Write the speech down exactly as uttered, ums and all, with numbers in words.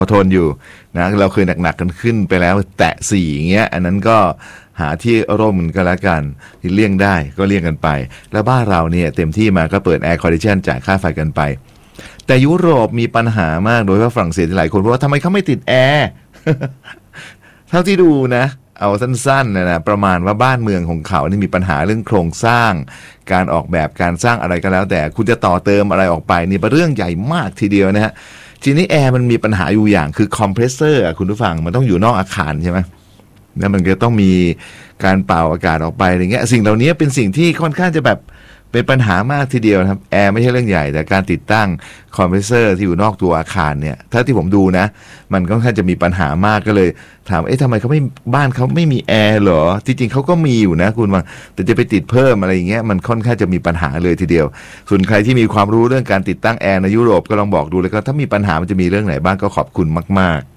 ทนอยู่นะเราเคยหนักๆกันขึ้นไปแล้วแตะสี่อย่างเงี้ยอันนั้นก็หาที่ร่มมันก็แล้วกันที่เลี่ยงได้ก็เลี่ยงกันไปแล้วบ้านเราเนี่ยเต็มที่มาก็เปิดแอร์คอนดิชันจ่ายค่าไฟกันไปแต่ยุโรปมีปัญหามากโดยเฉพาะฝรั่งเศสหลายคนเพราะว่าทำไมเขาไม่ติดแอร์ เท่าที่ดูนะเอาสั้นๆนะนะประมาณว่าบ้านเมืองของเขานี่มีปัญหาเรื่องโครงสร้างการออกแบบการสร้างอะไรก็แล้วแต่คุณจะต่อเติมอะไรออกไปนี่เป็นเรื่องใหญ่มากทีเดียวนะฮะทีนี้แอร์มันมีปัญหาอยู่อย่างคือคอมเพรสเซอร์คุณผู้ฟังมันต้องอยู่นอกอาคารใช่ไหมแล้วมันก็ต้องมีการเป่าอากาศออกไปอะไรเงี้ยสิ่งเหล่านี้เป็นสิ่งที่ค่อนข้างจะแบบเป็นปัญหามากทีเดียวนะครับแอร์ไม่ใช่เรื่องใหญ่แต่การติดตั้งคอมเพรสเซอร์ที่อยู่นอกตัวอาคารเนี่ยถ้าที่ผมดูนะมันค่อนข้างจะมีปัญหามากก็เลยถามเอ๊ะทำไมเขาไม่บ้านเขาไม่มีแอร์เหรอจริงๆเขาก็มีอยู่นะคุณว่าแต่จะไปติดเพิ่มอะไรอย่างเงี้ยมันค่อนข้างจะมีปัญหาเลยทีเดียวส่วนใครที่มีความรู้เรื่องการติดตั้งแอร์ในยุโรปก็ลองบอกดูเลยก็ถ้ามีปัญหามันจะมีเรื่องไหนบ้างก็ขอบคุณมากๆ